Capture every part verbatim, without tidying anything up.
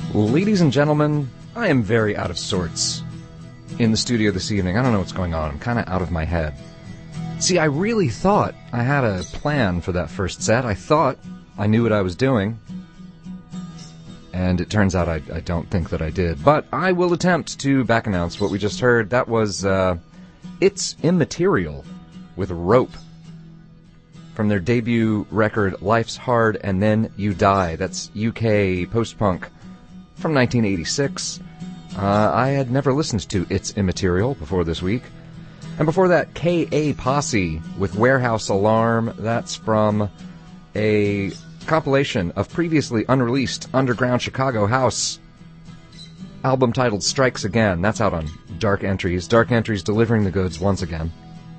Ladies and gentlemen, I am very out of sorts in the studio this evening. I don't know what's going on. I'm kind of out of my head. See, I really thought I had a plan for that first set. I thought I knew what I was doing. And it turns out I, I don't think that I did. But I will attempt to back announce what we just heard. That was uh, It's Immaterial with Rope from their debut record Life's Hard and Then You Die. That's U K post-punk from nineteen eighty-six. Uh, I had never listened to It's Immaterial before this week. And before that, K A Posse with Warehouse Alarm. That's from a compilation of previously unreleased underground Chicago house album titled Strikes Again. That's out on Dark Entries. Dark Entries delivering the goods once again.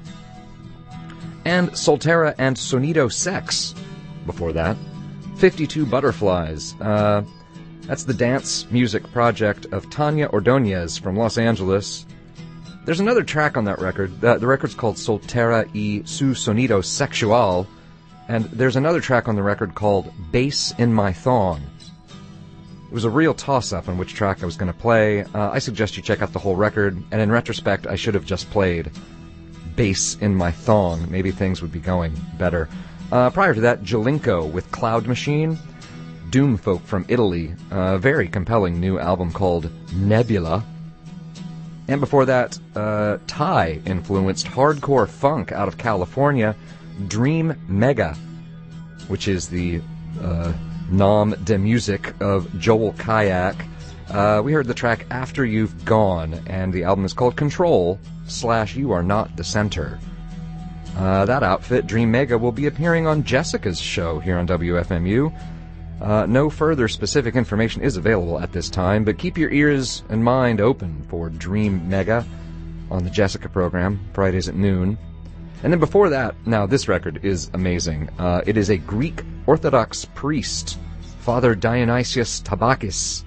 And Solterra and Sonido Sex before that. fifty-two Butterflies. Uh... That's the dance music project of Tanya Ordonez from Los Angeles. There's another track on that record. The, the record's called Solterra y su sonido sexual. And there's another track on the record called Bass in My Thong. It was a real toss-up on which track I was going to play. Uh, I suggest you check out the whole record. And in retrospect, I should have just played Bass in My Thong. Maybe things would be going better. Uh, prior to that, Jalinko with Cloud Machine. Doomfolk from Italy, a very compelling new album called Nebula. And before that, uh, Thai-influenced hardcore funk out of California, Dream Mega, which is the uh, nom de musique of Joel Kayak. Uh, we heard the track After You've Gone, and the album is called Control slash You Are Not the Center. Uh, that outfit, Dream Mega, will be appearing on Jessica's show here on W F M U. Uh, no further specific information is available at this time, but keep your ears and mind open for Dream Mega on the Jessica program, Fridays at noon. And then before that, now this record is amazing. Uh, it is a Greek Orthodox priest, Father Dionysius Tabakis.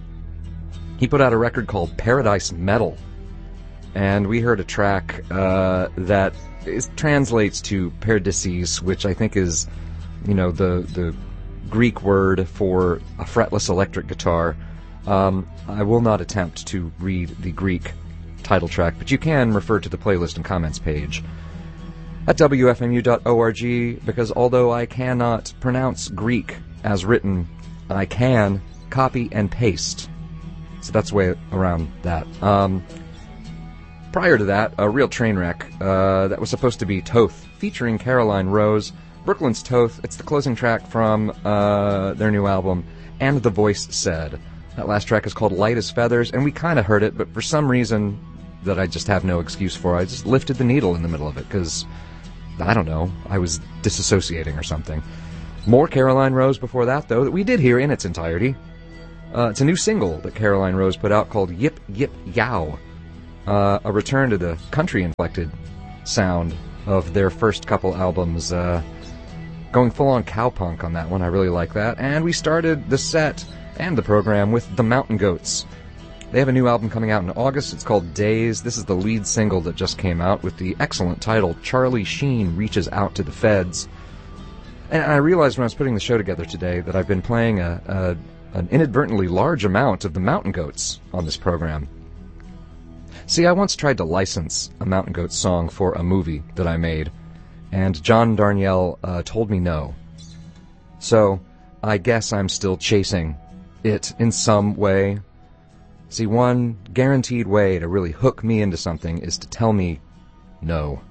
He put out a record called Paradise Metal, and we heard a track uh, that is, translates to Paradises, which I think is, you know, the the Greek word for a fretless electric guitar. Um, I will not attempt to read the Greek title track, but you can refer to the playlist and comments page at W F M U dot org, because although I cannot pronounce Greek as written, I can copy and paste. So that's the way around that. Um, prior to that, a real train wreck uh, that was supposed to be Toth, featuring Caroline Rose. Brooklyn's Toth, it's the closing track from uh, their new album, And the Voice Said. That last track is called Light as Feathers, and we kind of heard it, but for some reason that I just have no excuse for, I just lifted the needle in the middle of it, because, I don't know, I was disassociating or something. More Caroline Rose before that, though, that we did hear in its entirety. Uh, it's a new single that Caroline Rose put out called Yip Yip Yow, uh, a return to the country-inflected sound of their first couple albums, uh... going full-on cowpunk on that one. I really like that. And we started the set and the program with The Mountain Goats. They have a new album coming out in August. It's called Days. This is the lead single that just came out with the excellent title, Charlie Sheen Reaches Out to the Feds. And I realized when I was putting the show together today that I've been playing a, a an inadvertently large amount of The Mountain Goats on this program. See, I once tried to license a Mountain Goats song for a movie that I made, and John Darnielle uh, told me no. So, I guess I'm still chasing it in some way. See, one guaranteed way to really hook me into something is to tell me no.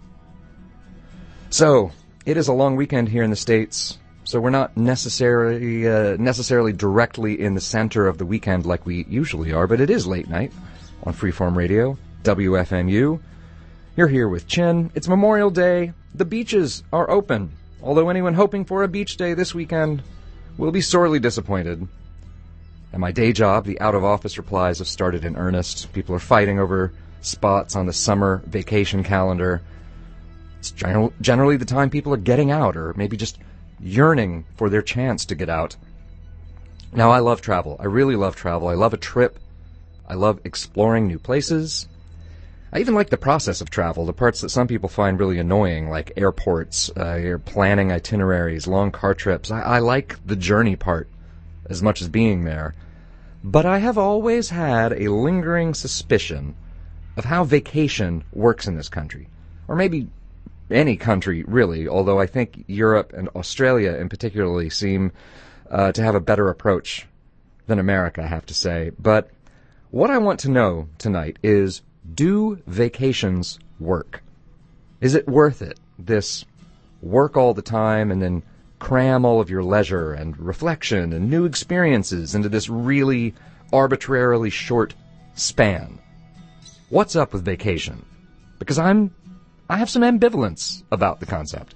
So, it is a long weekend here in the States, so we're not necessarily, uh, necessarily directly in the center of the weekend like we usually are, but it is late night on Freeform Radio, W F M U. You're here with Chin. It's Memorial Day. The beaches are open, although anyone hoping for a beach day this weekend will be sorely disappointed. At my day job, the out-of-office replies have started in earnest. People are fighting over spots on the summer vacation calendar. It's general, generally the time people are getting out, or maybe just yearning for their chance to get out. Now, I love travel. I really love travel. I love a trip. I love exploring new places. I even like the process of travel, the parts that some people find really annoying, like airports, uh, you're planning itineraries, long car trips. I, I like the journey part as much as being there. But I have always had a lingering suspicion of how vacation works in this country. Or maybe any country, really, although I think Europe and Australia in particularly seem uh, to have a better approach than America, I have to say. But what I want to know tonight is, do vacations work? Is it worth it, this work all the time and then cram all of your leisure and reflection and new experiences into this really arbitrarily short span? What's up with vacation? Because I'm, I have some ambivalence about the concept.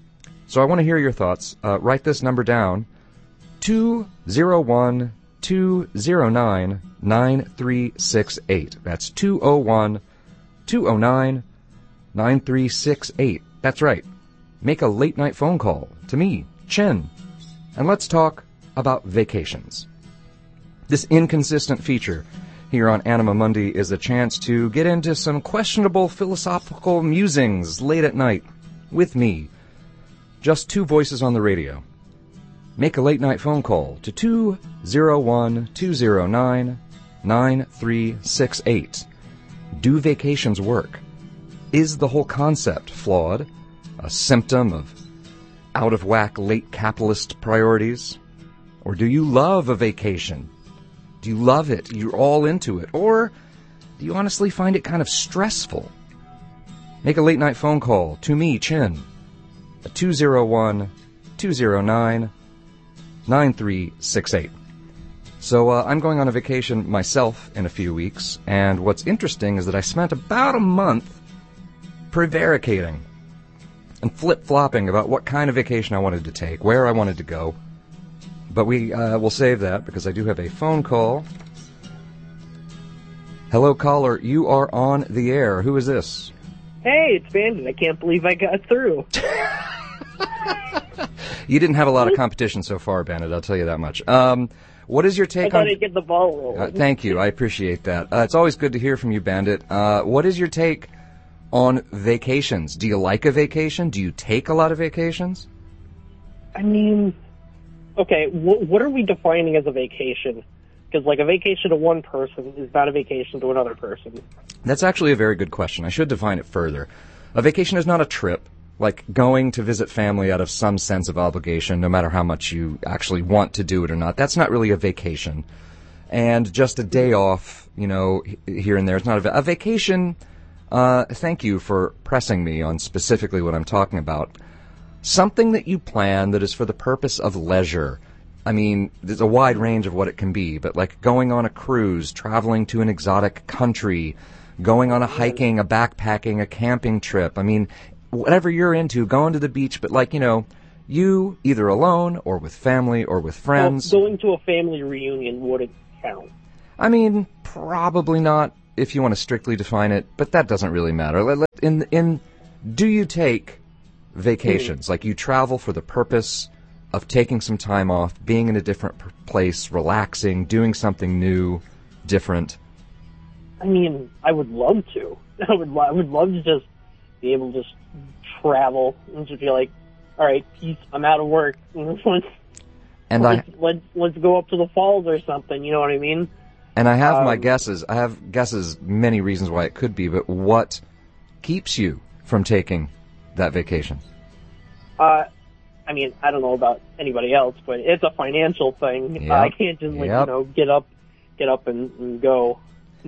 So I want to hear your thoughts. Uh, write this number down, two oh one, two oh nine, nine three six eight. That's two oh one, two oh nine, nine three six eight. That's right. Make a late night phone call to me, Chen, and let's talk about vacations. This inconsistent feature here on Anima Mundi is a chance to get into some questionable philosophical musings late at night with me. Just two voices on the radio. Make a late night phone call to two oh one, two oh nine, nine three six eight. Do vacations work? Is the whole concept flawed? A symptom of out-of-whack late capitalist priorities? Or do you love a vacation? Do you love it? You're all into it? Or do you honestly find it kind of stressful? Make a late night phone call to me, Chin, at two oh one, two oh nine, nine three six eight. So uh, I'm going on a vacation myself in a few weeks, and what's interesting is that I spent about a month prevaricating and flip-flopping about what kind of vacation I wanted to take, where I wanted to go. But we uh, will save that because I do have a phone call. Hello, caller. You are on the air. Who is this? Hey, it's Bandit. I can't believe I got through. You didn't have a lot of competition so far, Bandit, I'll tell you that much. Um, what is your take I on... thought I'd get the ball rolling. Uh, thank you. I appreciate that. Uh, it's always good to hear from you, Bandit. Uh, what is your take on vacations? Do you like a vacation? Do you take a lot of vacations? I mean, okay, wh- what are we defining as a vacation? Because, like, a vacation to one person is not a vacation to another person. That's actually a very good question. I should define it further. A vacation is not a trip, like going to visit family out of some sense of obligation, no matter how much you actually want to do it or not. That's not really a vacation. And just a day off, you know, here and there is not a, va- a vacation. Uh, thank you for pressing me on specifically what I'm talking about. Something that you plan that is for the purpose of leisure. I mean, there's a wide range of what it can be, but like going on a cruise, traveling to an exotic country, going on a hiking, a backpacking, a camping trip. I mean, whatever you're into, going to the beach, but like, you know, you either alone or with family or with friends. Well, going to a family reunion wouldn't count. I mean, probably not if you want to strictly define it, but that doesn't really matter. In, in, do you take vacations? Mm. Like you travel for the purpose of taking some time off, being in a different place, relaxing, doing something new, different? I mean, I would love to. I would, lo- I would love to just be able to just travel and just be like, all right, peace, I'm out of work. let's, and let's, I, let's, let's go up to the falls or something, you know what I mean? And I have um, my guesses. I have guesses, many reasons why it could be, but what keeps you from taking that vacation? Uh, I mean, I don't know about anybody else, but it's a financial thing. Yep. Uh, I can't just, like, yep. you know, get up, get up and, and go.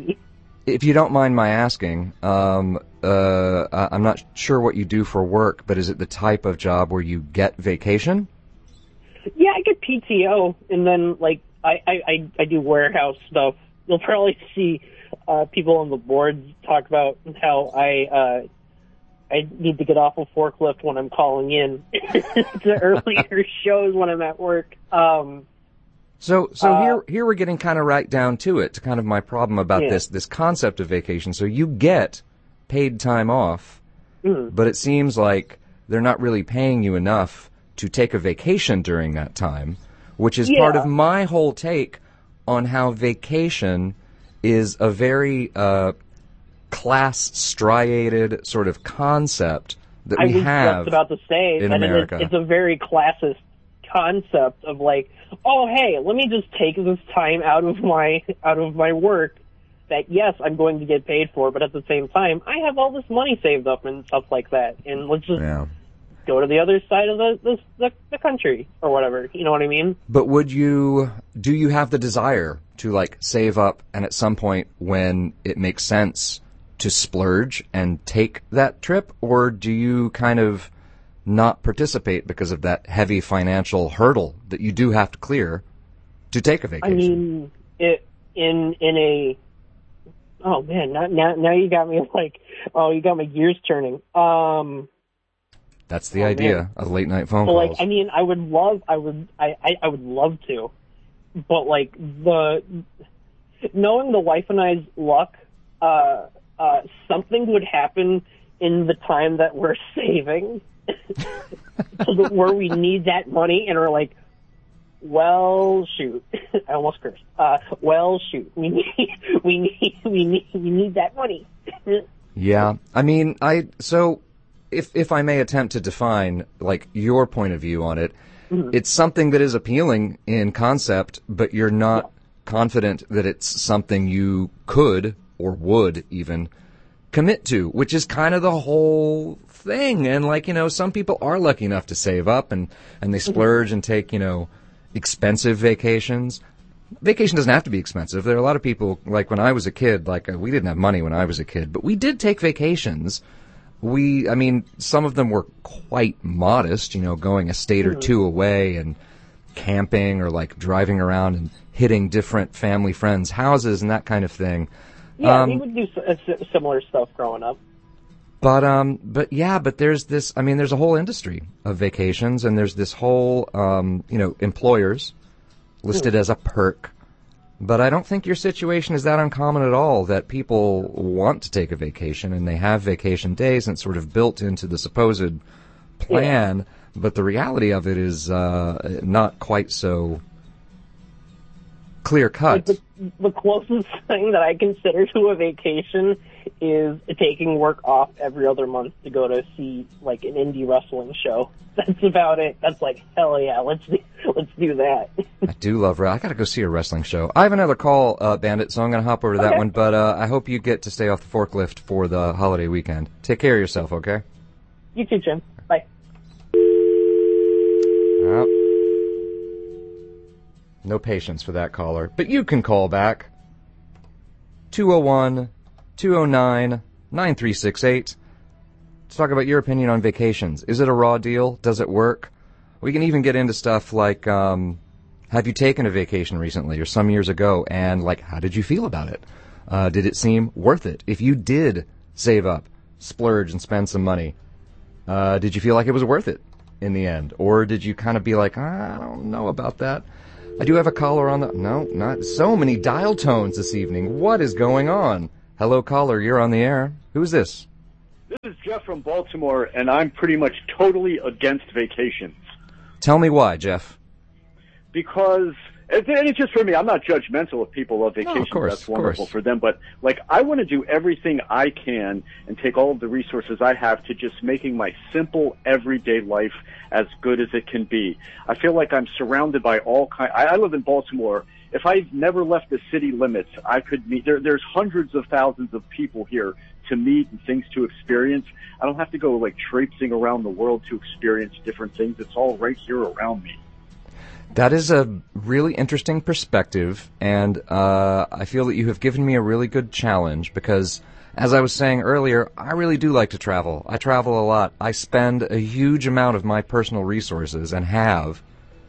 If you don't mind my asking, um, uh, I'm not sure what you do for work, but is it the type of job where you get vacation? Yeah, I get P T O, and then, like, I, I, I do warehouse stuff. You'll probably see uh, people on the boards talk about how I uh, I need to get off a forklift when I'm calling in to earlier shows when I'm at work. Um, So, so Uh, here, here we're getting kind of right down to it, to kind of my problem about Yeah. this, this concept of vacation. So you get paid time off, mm. but it seems like they're not really paying you enough to take a vacation during that time, which is part Yeah. of my whole take on how vacation is a very, uh, class striated sort of concept that I we was have just about to say in that it- America. it's a very classist concept of like, oh, hey, let me just take this time out of my out of my work that, yes, I'm going to get paid for, but at the same time, I have all this money saved up and stuff like that, and let's just Yeah. go to the other side of the, the the the country or whatever. You know what I mean? But would you, do you have the desire to, like, save up and at some point when it makes sense to splurge and take that trip, or do you kind of not participate because of that heavy financial hurdle that you do have to clear to take a vacation? I mean, it in in a oh man, now now, now you got me like, oh, you got my gears turning. Um, That's the oh, idea man. of late night phone so, calls. like, I mean, I would love, I would, I, I, I would love to, but like the knowing the wife and I's luck, uh, uh, something would happen in the time that we're saving, so that where we need that money, and we're like, well, shoot, I almost cursed. Uh, well, shoot, we need, we need, we need, we need that money. Yeah, I mean, I so if if I may attempt to define like your point of view on it, mm-hmm. It's something that is appealing in concept, but you're not yeah. confident that it's something you could or would even commit to, which is kind of the whole thing. And like, you know, some people are lucky enough to save up and and they splurge mm-hmm. and take, you know, expensive vacations. Vacation doesn't have to be expensive. There are a lot of people, like when I was a kid, like uh, we didn't have money when I was a kid, but we did take vacations. We, I mean, some of them were quite modest, you know, going a state or two away and camping or like driving around and hitting different family friends' houses and that kind of thing. Yeah, um, we would do s- similar stuff growing up. But, um, but yeah, but there's this, I mean, there's a whole industry of vacations and there's this whole, um, you know, employers listed as a perk. But I don't think your situation is that uncommon at all, that people want to take a vacation and they have vacation days and it's sort of built into the supposed plan, yeah. But the reality of it is uh, not quite so clear-cut. The, the closest thing that I consider to a vacation is taking work off every other month to go to see like an indie wrestling show. That's about it. That's like, hell yeah, let's do, let's do that. I do love wrestling. I gotta go see a wrestling show. I have another call, uh, Bandit, so I'm gonna hop over to that okay. one, but uh, I hope you get to stay off the forklift for the holiday weekend. Take care of yourself, okay? You too, Jim. Bye. Well, no patience for that caller, but you can call back. two oh one, two oh nine, nine three six eight. Let's talk about your opinion on vacations. Is it a raw deal? Does it work? We can even get into stuff like, um, have you taken a vacation recently or some years ago, and like, how did you feel about it? Uh, did it seem worth it? If you did save up, splurge, and spend some money, uh, did you feel like it was worth it in the end? Or did you kind of be like, I don't know about that? I do have a caller on the... No, not... So many dial tones this evening. What is going on? Hello, caller. You're on the air. Who's this? This is Jeff from Baltimore, and I'm pretty much totally against vacations. Tell me why, Jeff. Because, and it's just for me, I'm not judgmental of people love vacations. No, of course, That's wonderful of course. for them. But, like, I want to do everything I can and take all of the resources I have to just making my simple, everyday life as good as it can be. I feel like I'm surrounded by all kinds. I, I live in Baltimore. If I never left the city limits, I could meet. There, there's hundreds of thousands of people here to meet and things to experience. I don't have to go like traipsing around the world to experience different things. It's all right here around me. That is a really interesting perspective, and uh, I feel that you have given me a really good challenge because, as I was saying earlier, I really do like to travel. I travel a lot. I spend a huge amount of my personal resources, and have,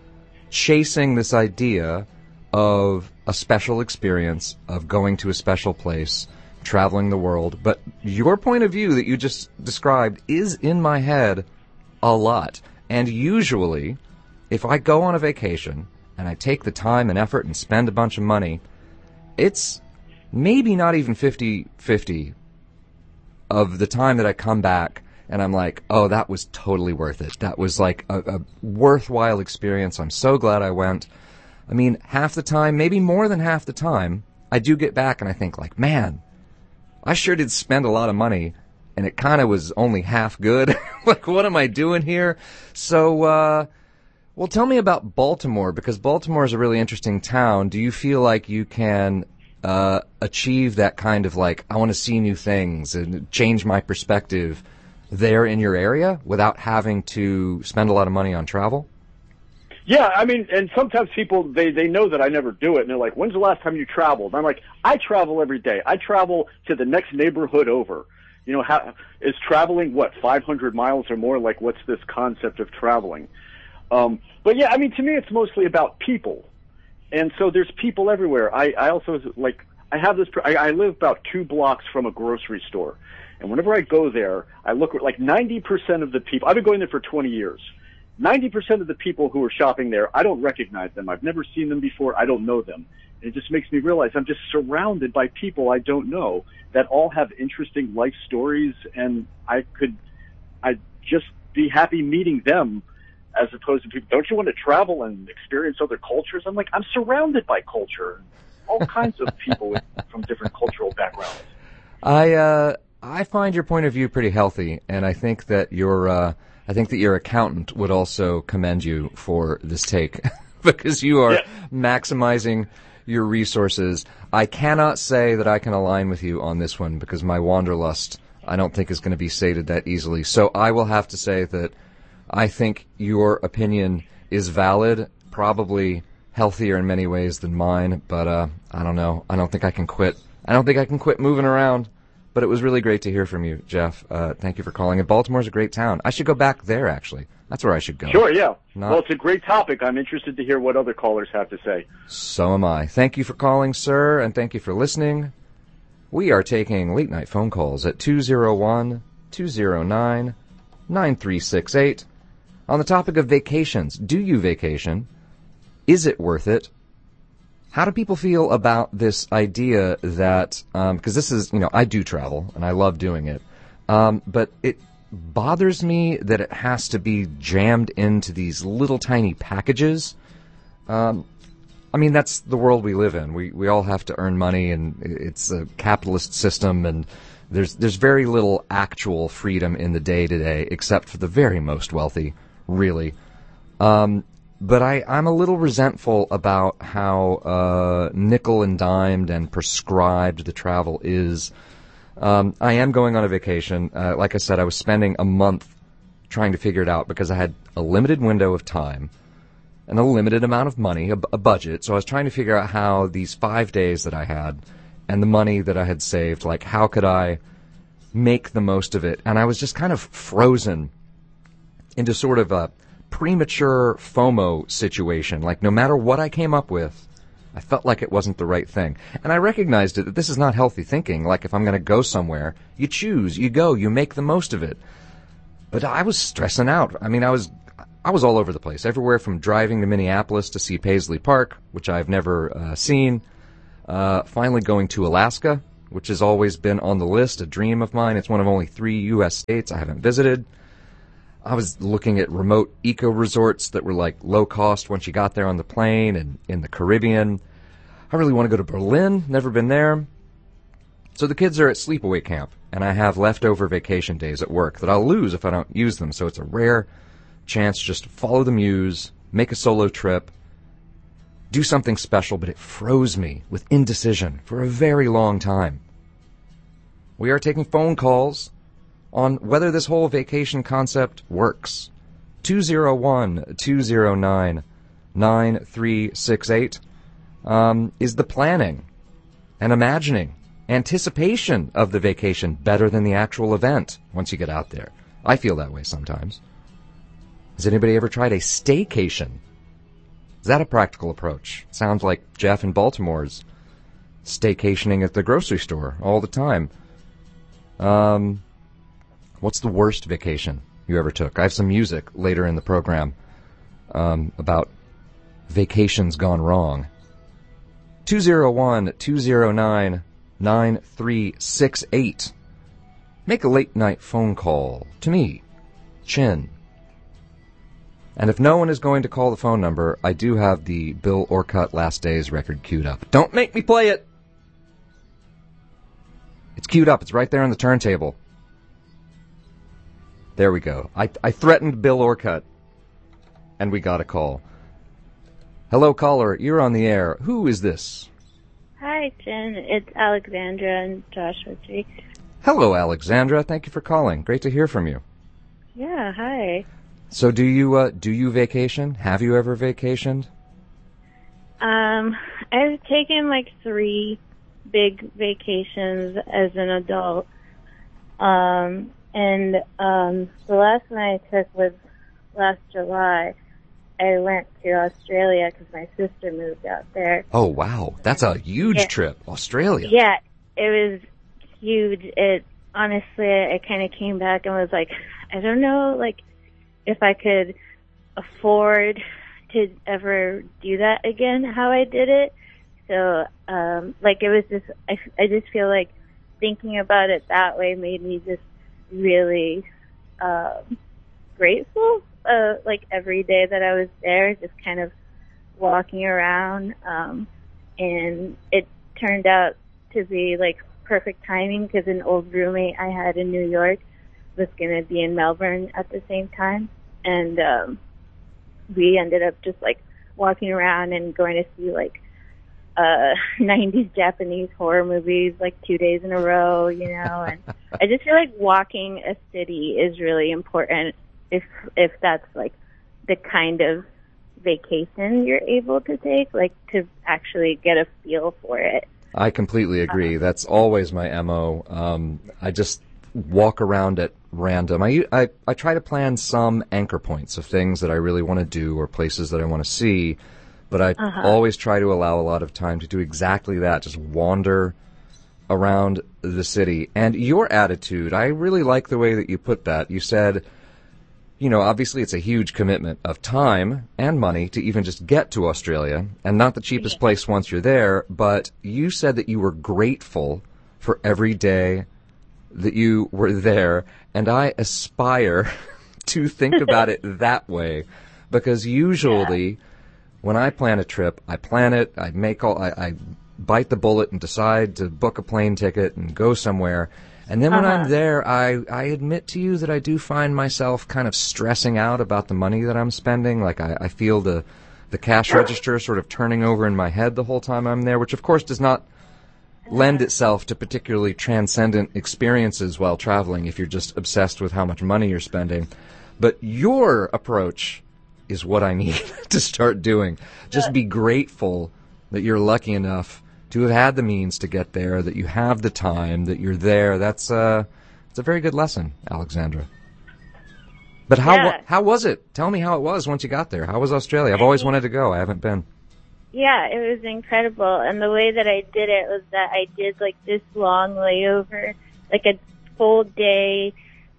chasing this idea of a special experience, of going to a special place, traveling the world. But your point of view that you just described is in my head a lot. And usually, if I go on a vacation and I take the time and effort and spend a bunch of money, it's maybe not even fifty-fifty of the time that I come back and I'm like, oh, that was totally worth it. That was like a, a worthwhile experience. I'm so glad I went. I mean, half the time, maybe more than half the time, I do get back and I think like, man, I sure did spend a lot of money, and it kind of was only half good. Like, what am I doing here? So, uh, Well, tell me about Baltimore, because Baltimore is a really interesting town. Do you feel like you can uh, achieve that kind of like, I want to see new things and change my perspective there in your area without having to spend a lot of money on travel? Yeah, I mean, and sometimes people, they, they know that I never do it, and they're like, when's the last time you traveled? And I'm like, I travel every day. I travel to the next neighborhood over. You know, how, is traveling, what, five hundred miles or more? Like, what's this concept of traveling? Um, but yeah, I mean, to me, it's mostly about people. And so there's people everywhere. I, I also, like, I have this, I, I live about two blocks from a grocery store. And whenever I go there, I look at, like, ninety percent of the people, I've been going there for twenty years. ninety percent of the people who are shopping there, I don't recognize them. I've never seen them before. I don't know them. And it just makes me realize I'm just surrounded by people I don't know that all have interesting life stories, and I could, I'd just be happy meeting them as opposed to people. Don't you want to travel and experience other cultures? I'm like, I'm surrounded by culture, all kinds of people with, from different cultural backgrounds. I uh, I find your point of view pretty healthy, and I think that your uh, I think that your accountant would also commend you for this take because you are yeah. maximizing your resources. I cannot say that I can align with you on this one because my wanderlust I don't think is going to be sated that easily. So I will have to say that I think your opinion is valid, probably healthier in many ways than mine, but uh, I don't know. I don't think I can quit. I don't think I can quit moving around. But it was really great to hear from you, Jeff. Uh, thank you for calling. And Baltimore's a great town. I should go back there, actually. That's where I should go. Sure, yeah. Not... Well, it's a great topic. I'm interested to hear what other callers have to say. So am I. Thank you for calling, sir, and thank you for listening. We are taking late-night phone calls at two oh one, two oh nine, nine three six eight. On the topic of vacations, do you vacation? Is it worth it? How do people feel about this idea that, um, because this is, you know, I do travel, and I love doing it, um, but it bothers me that it has to be jammed into these little tiny packages. Um, I mean, that's the world we live in. We we all have to earn money, and it's a capitalist system, and there's there's very little actual freedom in the day-to-day, except for the very most wealthy, really. Um, but I, I'm a little resentful about how uh, nickel and dimed and prescribed the travel is. Um, I am going on a vacation. Uh, like I said, I was spending a month trying to figure it out because I had a limited window of time and a limited amount of money, a, a budget. So I was trying to figure out how these five days that I had and the money that I had saved, like how could I make the most of it? And I was just kind of frozen into sort of a premature FOMO situation. Like no matter what I came up with, I felt like it wasn't the right thing. And I recognized it, that this is not healthy thinking. Like if I'm going to go somewhere, you choose, you go, you make the most of it. But I was stressing out. I mean, I was I was all over the place, everywhere from driving to Minneapolis to see Paisley Park, which I've never uh, seen, uh, finally going to Alaska, which has always been on the list, a dream of mine. It's one of only three U S states I haven't visited. I was looking at remote eco-resorts that were like low cost once you got there on the plane and in the Caribbean. I really want to go to Berlin, never been there. So the kids are at sleepaway camp, and I have leftover vacation days at work that I'll lose if I don't use them. So it's a rare chance just to follow the muse, make a solo trip, do something special, but it froze me with indecision for a very long time. We are taking phone calls on whether this whole vacation concept works. two oh one, two oh nine, nine three six eight. Um, is the planning and imagining, anticipation of the vacation better than the actual event once you get out there? I feel that way sometimes. Has anybody ever tried a staycation? Is that a practical approach? Sounds like Jeff in Baltimore's staycationing at the grocery store all the time. Um... What's the worst vacation you ever took? I have some music later in the program um, about vacations gone wrong. two oh one, two oh nine, nine three six eight. Make a late-night phone call to me, Chin. And if no one is going to call the phone number, I do have the Bill Orcutt Last Days record queued up. Don't make me play it! It's queued up. It's right there on the turntable. There we go. I, I threatened Bill Orcutt. And we got a call. Hello, caller. You're on the air. Who is this? Hi, Jen. It's Alexandra and Joshua Tree. Hello, Alexandra. Thank you for calling. Great to hear from you. Yeah, hi. So do you uh, do you vacation? Have you ever vacationed? Um, I've taken like three big vacations as an adult. Um, and um, the last one I took was last July. I went to Australia because my sister moved out there. Oh, wow. That's a huge Yeah. trip. Australia. Yeah, it was huge. It honestly, I kind of came back and was like, I don't know, like, if I could afford to ever do that again, how I did it. So, um, like, it was just, I, I just feel like thinking about it that way made me just really um, grateful. Uh, like, every day that I was there, just kind of walking around. Um, and it turned out to be, like, perfect timing because an old roommate I had in New York was going to be in Melbourne at the same time. And um, we ended up just, like, walking around and going to see, like, uh, nineties Japanese horror movies, like, two days in a row, you know. And I just feel like walking a city is really important if if that's, like, the kind of vacation you're able to take, like, to actually get a feel for it. I completely agree. Uh-huh. That's always my M O. Um, I just walk around at random. I, I, I try to plan some anchor points of things that I really want to do or places that I want to see, but I uh-huh. always try to allow a lot of time to do exactly that, just wander around the city. And your attitude, I really like the way that you put that. You said, you know, obviously it's a huge commitment of time and money to even just get to Australia, and not the cheapest yeah. place once you're there, but you said that you were grateful for every day that you were there, and I aspire to think about it that way, because usually yeah. when I plan a trip, I plan it, I make all, I, I bite the bullet and decide to book a plane ticket and go somewhere. And then when uh-huh. I'm there, I, I admit to you that I do find myself kind of stressing out about the money that I'm spending. Like, I, I feel the the cash register sort of turning over in my head the whole time I'm there, which, of course, does not lend itself to particularly transcendent experiences while traveling if you're just obsessed with how much money you're spending. But your approach is what I need to start doing. Just be grateful that you're lucky enough to have had the means to get there, that you have the time, that you're there. That's uh, it's a very good lesson, Alexandra. But how yeah. how was it? Tell me how it was once you got there. How was Australia? I've always wanted to go. I haven't been. Yeah, it was incredible. And the way that I did it was that I did, like, this long layover, like a full day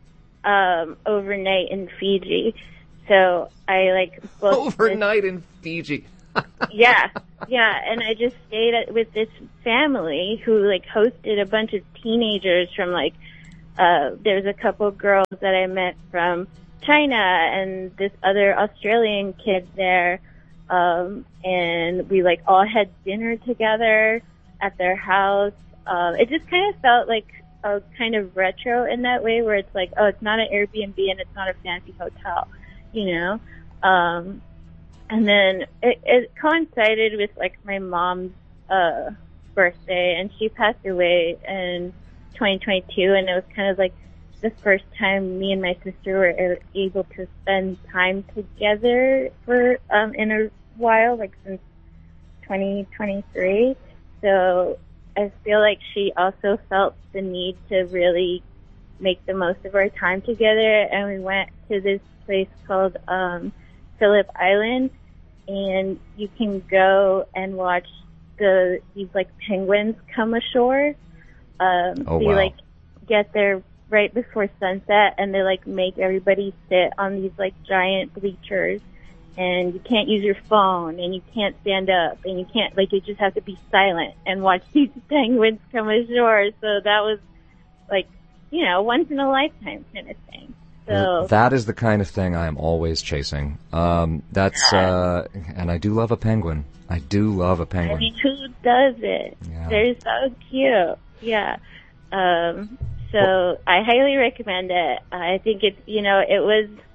um, overnight in Fiji. So I, like, booked overnight this- in Fiji. yeah, yeah, and I just stayed at, with this family who, like, hosted a bunch of teenagers from, like, uh, there's a couple girls that I met from China and this other Australian kid there, um, and we, like, all had dinner together at their house. Um, it just kind of felt like a kind of retro in that way, where it's like, oh, it's not an Airbnb and it's not a fancy hotel, you know? Um, And then it, it coincided with, like, my mom's uh, birthday, and she passed away in twenty twenty-two, and it was kind of like the first time me and my sister were able to spend time together for um, in a while, like since twenty twenty-three. So I feel like she also felt the need to really make the most of our time together, and we went to this place called um, Phillip Island. And you can go and watch the these like penguins come ashore. Um, oh, so you wow. like get there right before sunset, and they like make everybody sit on these like giant bleachers, and you can't use your phone, and you can't stand up, and you can't like you just have to be silent and watch these penguins come ashore. So that was like, you know, once in a lifetime kind of thing. So, that is the kind of thing I am always chasing. Um, that's uh, and I do love a penguin. I do love a penguin. I mean, who does it? Yeah. They're so cute. Yeah. Um, so well, I highly recommend it. I think it's, you know, it was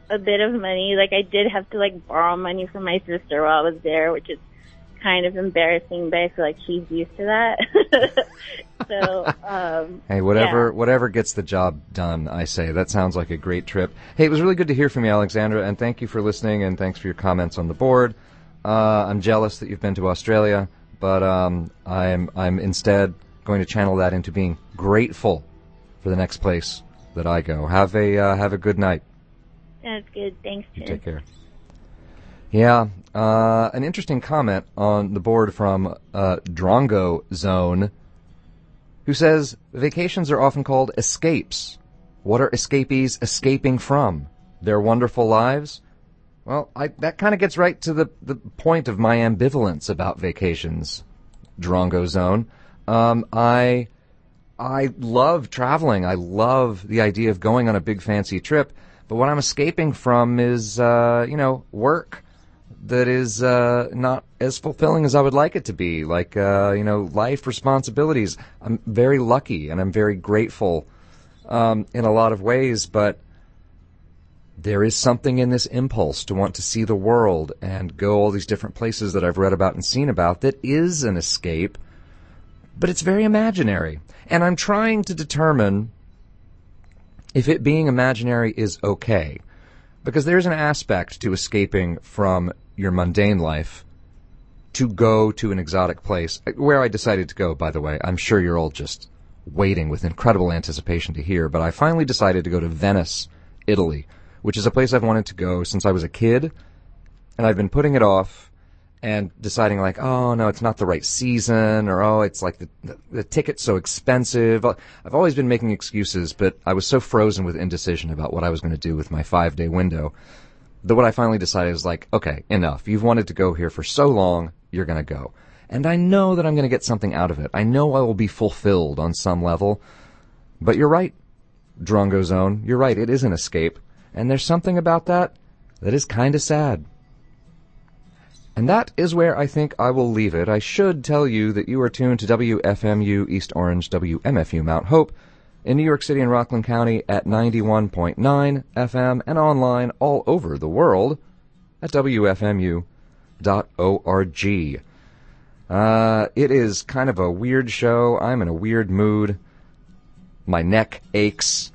a bit of money. Like, I did have to, like, borrow money from my sister while I was there, which is kind of embarrassing, but I feel like she's used to that. So, um, hey, whatever, yeah. whatever gets the job done, I say. That sounds like a great trip. Hey, it was really good to hear from you, Alexandra, and thank you for listening, and thanks for your comments on the board. Uh, I'm jealous that you've been to Australia, but, um, I'm, I'm instead going to channel that into being grateful for the next place that I go. Have a, uh, have a good night. Sounds good. Thanks, Tim. Take care. Yeah, uh, an interesting comment on the board from uh, Drongo Zone, who says, vacations are often called escapes. What are escapees escaping from? Their wonderful lives? Well, I, that kind of gets right to the, the point of my ambivalence about vacations, Drongo Zone. Um, I, I love traveling. I love the idea of going on a big fancy trip, but what I'm escaping from is, uh, you know, work that is uh, not as fulfilling as I would like it to be, like, uh, you know, life responsibilities. I'm very lucky and I'm very grateful um, in a lot of ways, but there is something in this impulse to want to see the world and go all these different places that I've read about and seen about that is an escape, but it's very imaginary. And I'm trying to determine if it being imaginary is okay, because there's an aspect to escaping from your mundane life to go to an exotic place, where I decided to go, by the way. I'm sure you're all just waiting with incredible anticipation to hear, but I finally decided to go to Venice, Italy, which is a place I've wanted to go since I was a kid, and I've been putting it off and deciding like, oh, no, it's not the right season, or oh, it's like the, the, the ticket's so expensive. I've always been making excuses, but I was so frozen with indecision about what I was going to do with my five-day window that what I finally decided was like, okay, enough. You've wanted to go here for so long, you're going to go. And I know that I'm going to get something out of it. I know I will be fulfilled on some level. But you're right, Drongo Zone. You're right, it is an escape. And there's something about that that is kind of sad. And that is where I think I will leave it. I should tell you that you are tuned to W F M U East Orange, W M F U Mount Hope, in New York City and Rockland County at ninety-one point nine F M and online all over the world at W F M U dot org. Uh, it is kind of a weird show. I'm in a weird mood. My neck aches.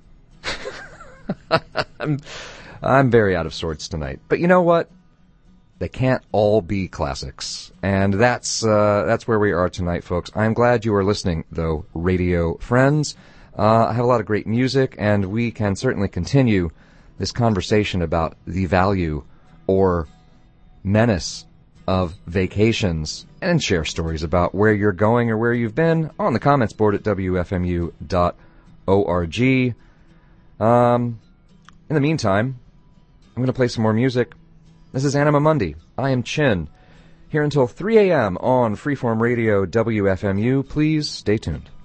I'm, I'm very out of sorts tonight. But you know what? They can't all be classics. And that's, uh, that's where we are tonight, folks. I'm glad you are listening, though, radio friends. Uh, I have a lot of great music, and we can certainly continue this conversation about the value or menace of vacations and share stories about where you're going or where you've been on the comments board at W F M U dot org. Um, in the meantime, I'm going to play some more music. This is Anima Mundi. I am Chin. Here until three a.m. on Freeform Radio W F M U. Please stay tuned.